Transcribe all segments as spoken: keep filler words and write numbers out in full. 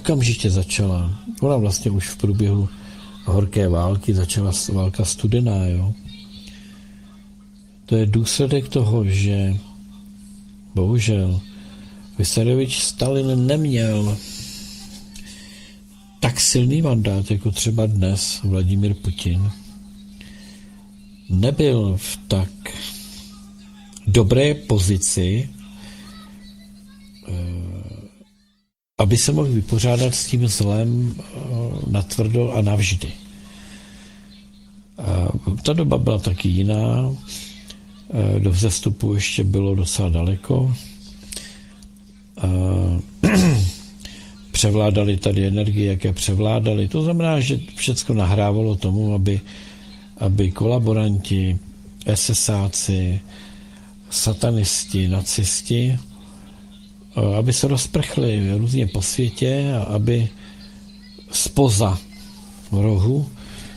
okamžitě začala. Ona vlastně už v průběhu horké války začala válka studená, jo. To je důsledek toho, že bohužel Vysarevič Stalin neměl tak silný mandát, jako třeba dnes Vladimír Putin. Nebyl v tak dobré pozici, aby se mohl vypořádat s tím zlem natvrdo a navždy. A ta doba byla taky jiná, do vzestupu ještě bylo docela daleko. A převládali tady energie, jaké převládali. To znamená, že všechno nahrávalo tomu, aby, aby kolaboranti, esesáci, satanisti, nacisti, aby se rozprchli různě po světě a aby spoza rohu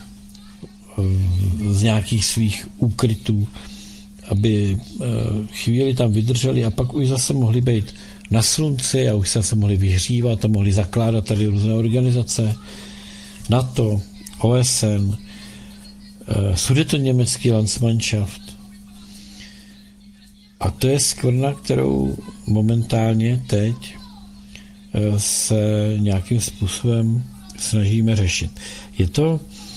z nějakých svých úkrytů, aby chvíli tam vydrželi a pak už zase mohli být na slunci a už se zase mohli vyhřívat a mohli zakládat tady různé organizace, NATO, O S N, Sudetoněmecký Landsmannschaft. A to je skvrna, kterou momentálně teď se nějakým způsobem snažíme řešit. Je to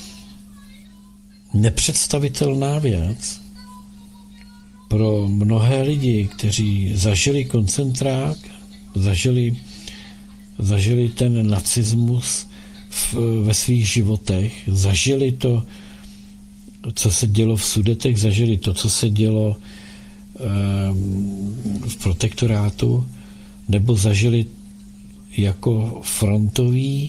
nepředstavitelná věc pro mnohé lidi, kteří zažili koncentrák, zažili, zažili ten nacismus v, ve svých životech, zažili to, co se dělo v Sudetech, zažili to, co se dělo v protektorátu, nebo zažili jako frontoví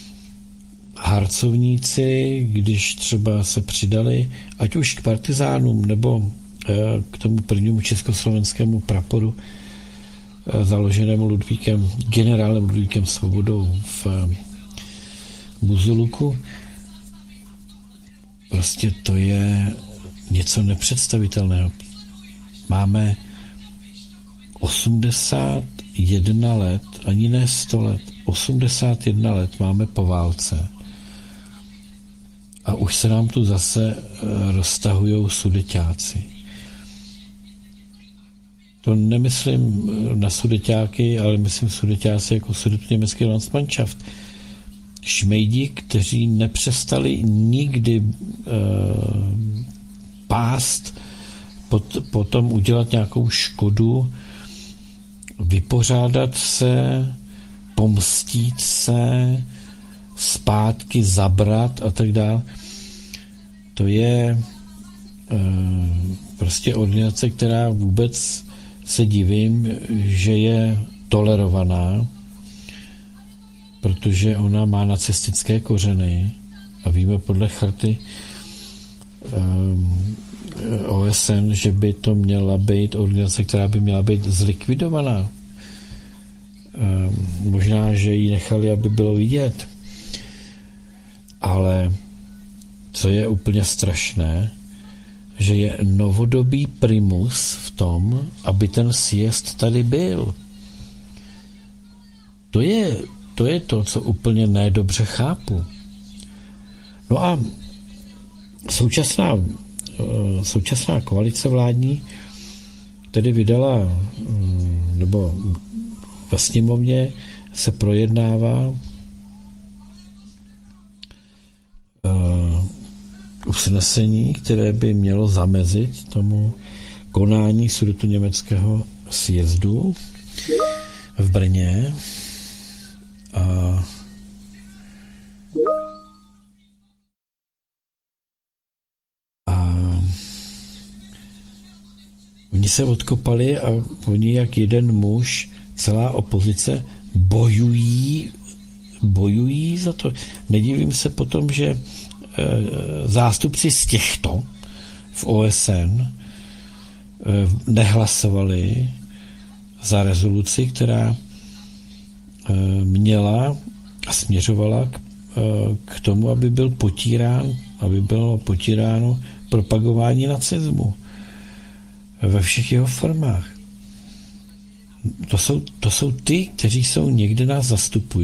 harcovníci, když třeba se přidali, ať už k partizánům, nebo k tomu prvnímu československému praporu založenému Ludvíkem, generálem Ludvíkem Svobodou v Buzuluku. Prostě to je něco nepředstavitelného. Máme osmdesát jedna let, ani ne sto let, osmdesát jedna let máme po válce. A už se nám tu zase roztahujou sudeťáci. To nemyslím na sudeťáky, ale myslím sudeťáci jako Sudetoněmecký Landsmannschaft. Šmejdi, kteří nepřestali nikdy uh, pást, pot, potom udělat nějakou škodu, vypořádat se, pomstít se, zpátky zabrat a tak dále. To je uh, prostě organizace, která vůbec se divím, že je tolerovaná, protože ona má nacistické kořeny a víme podle charty um, O S N, že by to měla být organizace, která by měla být zlikvidovaná. Um, možná, že ji nechali, aby bylo vidět. Ale co je úplně strašné, že je novodobý primus v tom, aby ten sjezd tady byl. To je, to je to, co úplně nedobře chápu. No a současná, současná koalice vládní tedy vydala, nebo ve sněmovně se projednává usnesení, které by mělo zamezit tomu konání sudetoněmeckého sjezdu v Brně. A a oni se odkopali a oni jak jeden muž, celá opozice bojují, bojují za to. Nedivím se potom, že zástupci z těchto v O S N nehlasovali za rezoluci, která měla a směřovala k, k tomu, aby byl potírán, aby bylo potíráno propagování nacismu ve všech jeho formách. To jsou, to jsou ty, kteří jsou někde nás zastupují.